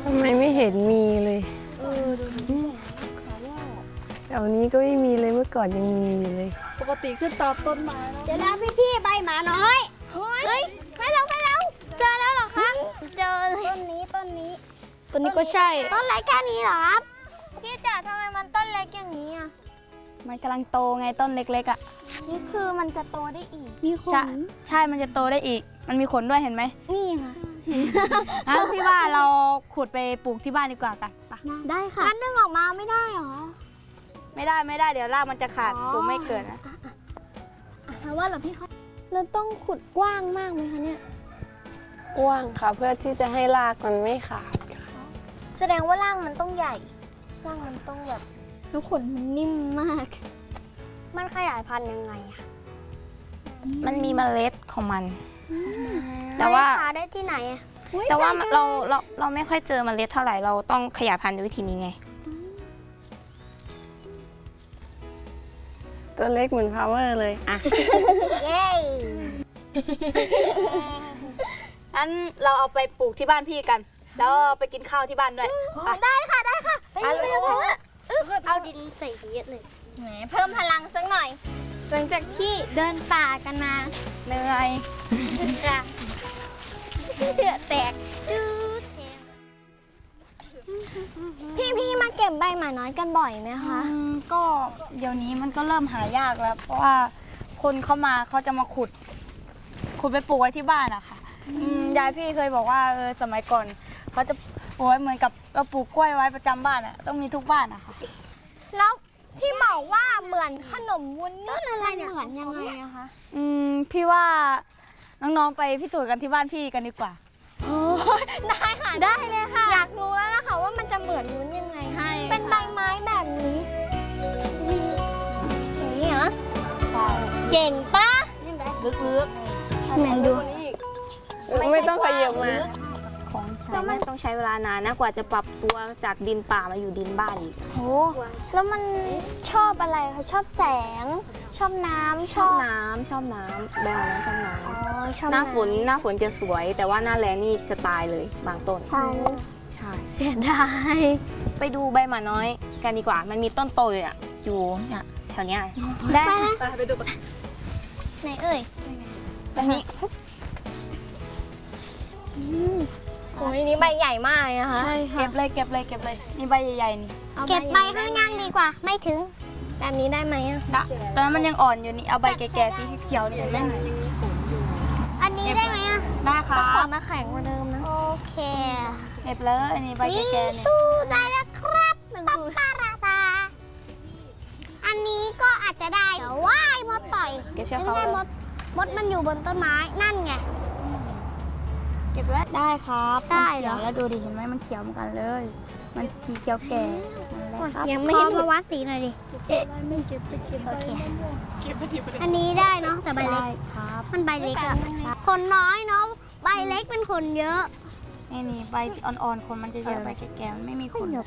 ำไมไม่เห็นมีเลยแถวนี้ก็ไม่มีเลยเมื่อก่อนยังมีอยู่เลยปกติขึ้นตามต้นไม้เนาะเดี๋ยวนะพี่ใบหมาน้อยเฮ้ยไปแล้วเจอแล้วเหรอคะเจอต้นนี้ต้นนี้ก็ใช่ต้นเล็กแค่นี้เหรอครับพี่จ๋าทำไมมันต้นเล็กอย่างนี้อ่ะมันกำลังโตไงต้นเล็กๆอ่ะนี่คือมันจะโตได้อีกมีขนใช่มันจะโตได้อีกมันมีขนด้วยเห็นไหมนี่ค่ะงั้นพี่ว่าเราขุดไปปลูกที่บ้านดีกว่ากันปะได้ค่ะงั้นดึงออกมาไม่ได้หรอไม่ได้เดี๋ยวรากมันจะขาดปลูกไม่เกิดนะเพราะว่าเราพี่เขาเราต้องขุดกว้างมากไหมคะเนี่ยกว้างค่ะเพื่อที่จะให้รากมันไม่ขาดค่ะแสดงว่ารากมันต้องใหญ่รากมันต้องแบบแล้วขนมันนิ่มมากมันขยายพันธุ์ยังไงอะมันมีเมล็ดของมันแต่ว่าหาได้ที่ไหนอะแต่ว่าเราไม่ค่อยเจอเมล็ดเท่าไหร่เราต้องขยายพันธุ์ด้วยวิธีนี้ไงตัวเล็กเหมือนพาวเวอร์เลยอ่ะเย้งั้นเราเอาไปปลูกที่บ้านพี่กันแล้วไปกินข้าวที่บ้านด้วยได้ค่ะเอาดินใส่เยอะเลยแหมเพิ่มพลังสักหน่อยหลังจากที่เดินป่ากันมาเหนื่อยจ้ะแตกจืดพี่มาเก็บใบหมาน้อยกันบ่อยไหมคะก็เดี๋ยวนี้มันก็เริ่มหายากแล้วเพราะว่าคนเข้ามาเขาจะมาขุดไปปลูกไว้ที่บ้านอะค่ะยายพี่เคยบอกว่าสมัยก่อนเขาจะปลูกไว้เหมือนกับเราปลูกกล้วยไว้ประจำบ้านอะต้องมีทุกบ้านอะค่ะแล้วที่บอกว่าเหมือนขนมวุ้นนี่อะไรเนี่ยเหมือนยังไงอะคะพี่ว่าน้องๆไปพิสูจน์กันที่บ้านพี่กันดีกว่าได้ค่ะได้เลยค่ะอยากรู้แล้วนะคะว่ามันจะเหมือนวุ้นยังไงเป็นใบไม้แบบนี้อย่างนี้เหรอเก่งปะซื้อแมนดูไม่ต้องขยับมาของใช้ไม่ต้องใช้เวลานานนะกว่าจะปรับตัวจากดินป่ามาอยู่ดินบ้านอีกโอ้แล้วมันชอบอะไรคะชอบแสงชอบน้ำชอบน้ำแบบนั้นชอบน้ำหน้าฝนจะสวยแต่ว่าหน้าแล้งนี่จะตายเลยบางต้นใช่เสียดายไปดูใบหมาน้อยกันดีกว่ามันมีต้นโตอยู่เนี่ยแถวนี้ได้ไปดูไหนเอ่ยแบบนี้โอ้ยนี่ใบใหญ่มากนะคะใช่ค่ะเก็บเลยนี่ใบใหญ่ๆนี่เก็บใบข้างล่างดีกว่าไม่ถึงแบบนี้ได้ไหมได้ตอนนั้นมันยังอ่อนอยู่นี่เอาใบแก่ๆสีเขียวนี่เห็นไหมอันนี้ได้ไหมได้ค่ะขอมาแข็งกว่าเดิมนะโอเคเก็บเลยอันนี้ใบแก่ๆนี่สู้ได้แล้วครับปั๊บปาราตาอันนี้ก็อาจจะได้แต่ว่ายมดต่อยเก็บเชือกเขาไม่ใช่มดมันอยู่บนต้นไม้นั่นไงเก็บแล้วได้ครับได้เหรอแล้วดูดิเห็นไหมมันเขียวเหมือนกันเลยมันสีเขียวแก่ยังไม่เห็นมาวัดสีหน่อยดิโอเคอันนี้ได้เนาะแต่ใบเล็กมันใบเล็กอะคนน้อยเนาะใบเล็กเป็นคนเยอะนี่ใบอ่อนๆคนมันจะเยอะใบแก่ๆมันไม่มีคน